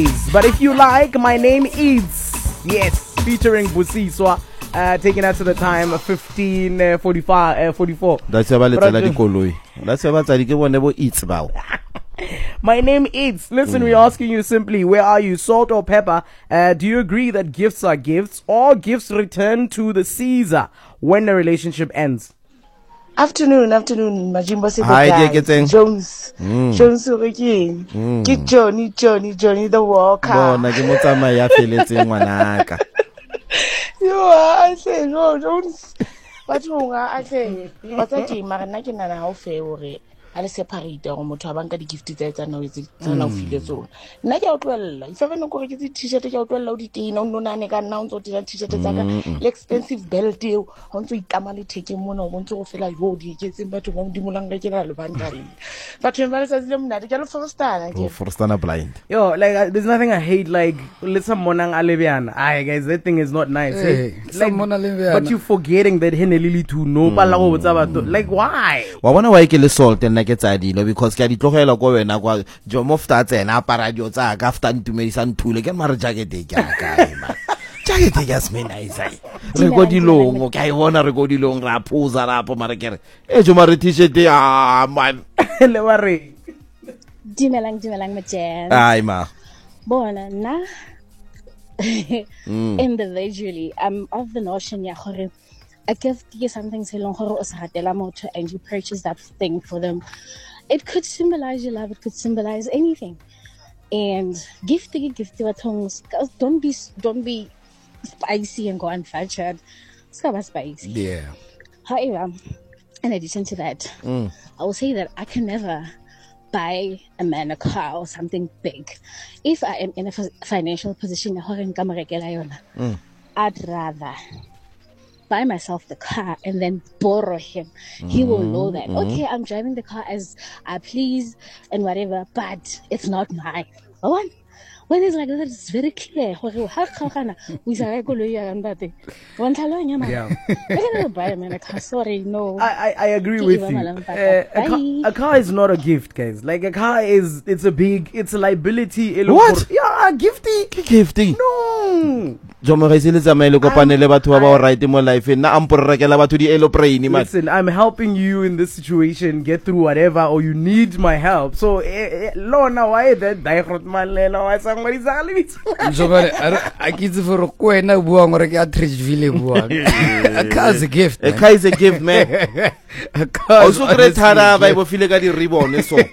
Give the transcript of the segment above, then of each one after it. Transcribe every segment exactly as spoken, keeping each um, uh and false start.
But if you like, my name is, yes, featuring Busiswa, uh, taking us to the time fifteen forty-five, uh, forty-four. That's about the koloi. That's about the one never eats about. My name is, listen, Mm. we're asking you simply, where are you, salt or pepper? Uh, do you agree that gifts are gifts or gifts return to the Caesar when the relationship ends? Afternoon, afternoon, Majimbo Hi, dear, good thing. Jones. Mm. Jones again. Mm. Get Johnny, Johnny, Johnny the walker. Bona ke motsama ya feletseng ngwanaka. You are, I say, no, Jones. But you are, I say, but I think Marana can now favor. I separate or motho banka di gift tsa tsa no itse tsa na o file tsona nna ke a utlwella if ever no go ke t-shirt ke a utlwella o di tina o nona ne ka nna o ntse o tira t-shirt tsa ka le expensive belt eo o ntse o itama le theke mona o bontse go fela yo di iketseng batho ba di molang ke na le bandari batho ba le sa tsile mna ke le forstana Oh, ke forstana blind. Yo, like, uh, there's nothing I hate like let's monang alebiana. Aye, guys, that thing is not nice. Hey, eh? some mona lebiana. But you forgetting that hene lili to no pala go botsa batho. Like, why? Wa bona why ke le salt and ke tsa dilo because ke a di tlogela go wena kwa jo mofta tsena apara dio tsa ka after ntumedisa nthule ke mara jacket e ke a kae ma jacket e gas me nice ai re go dilong o ka e bona re go dilong ra phuza rapo mara ke re e jo mara t-shirt ya man Le bare. Dimelang, dimelang, Majan. ai ma Bona, na. Individually, I'm of the notion, ya gore, a gift is something so long gore o sa ratela motho and you purchase that thing for them. It could symbolize your love, it could symbolize anything. And gift gift tongues, don't be don't be spicy and go unfettered. It's not spicy. Yeah. However, in addition to that, Mm. I will say that I can never buy a man a car or something big. If I am in a fi- financial position, Mm. I'd rather buy myself the car and then borrow him. He will know that, okay, I'm driving the car as I please and whatever, but it's not mine. One. When it's like that, it's very clear. We say, Yeah. I can never buy a man a car. Sorry, no. I, I, I agree Ke with iba you. malang Uh, baka. a, car, Bye. a car is not a gift, guys. Like a car is, it's a big, it's a liability. e leng What? gore- Yeah, gifty. ke gifting No. jo mo gaise le tsamaile go panele batho ba ba right mo life na amporekela batho di aeroplane man Listen, I'm helping you in this situation get through whatever, or you need my help. So, eh, eh, Lorna, why that? Dairot malela, why somebody salivits? So but I get for ko ena buang gore ke a Trishville buang. A car is a gift. a man. car is a gift man A car o is so honestly kre thara a ba gift. bo file ka di ribbon so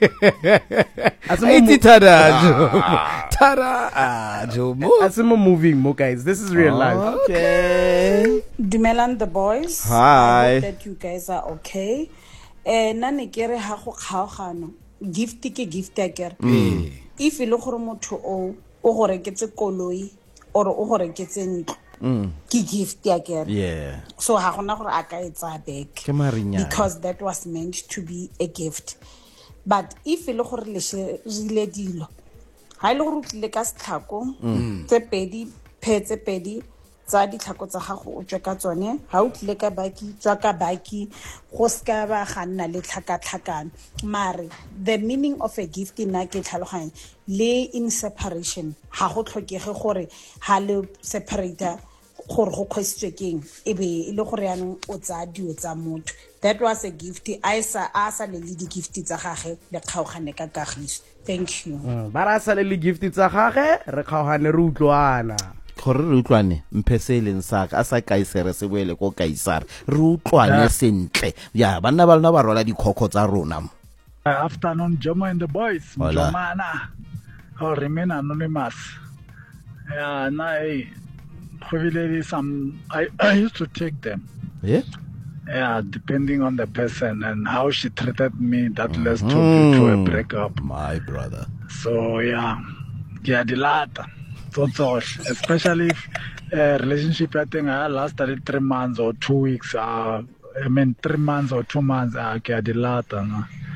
Aiti tada jo. Tada ah, jo mo. As I'm moving, more guys. This is real life. okay Dumelang the boys. Hi. I hope that you guys are okay. Eh nane kere ha go kgaogano. Gift ke gift ya kere. If e le gore motho o o gore ke tse koloi or o gore ke tse ntlo. Ke gift ya kere. yeah So ha gona gore a ka etsa back. ke marinya Because that was meant to be a gift. But if e le gore le sherile dilo. Ha ile gore tlile ka setlhako tse pedi phetse pedi tsa ditlhako tsa gago o tswe ka tsone ha o tlile ka baki tswa ka baki go ska ba ga nna le tlhakatlhakano mare the meaning of a gift na ke tlhaloganya le in separation ha go tlhokege gore ha le separator gore go khwestwe keng e be e le gore yanong o tsa dio tsa motho that was a gift I sa asa le di gift tsa gagwe le kgaogane ka kagiso thank you Ba ra sale le gift tsa gage, re kgaogane re utlwana. gore re utlwane mpheseleng saka a sa kaisere se boele ko kaisare re utlwane sentle ya banna ba lona ba rola dikhokho tsa rona Afternoon, Jomo and the boys. Hola. Jomana. I'll remain anonymous. Yeah, now, hey, probably some, I, I used to take them. yeah Yeah, depending on the person and how she treated me, that led to, to a breakup. my brother So, yeah, yeah, the latter. Especially if a relationship, I think I lasted three months or two weeks. Uh, I mean, three months or two months. Uh, okay, the latter. No?